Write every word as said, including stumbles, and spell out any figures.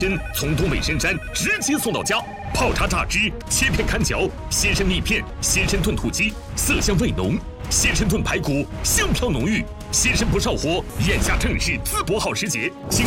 真从东北深山直接送到家，泡茶榨汁，切片砍嚼，鲜参蜜片，鲜参炖土鸡，色香味浓；鲜参炖排骨，香飘浓郁。鲜参不上火，眼下正是淄博好时节，请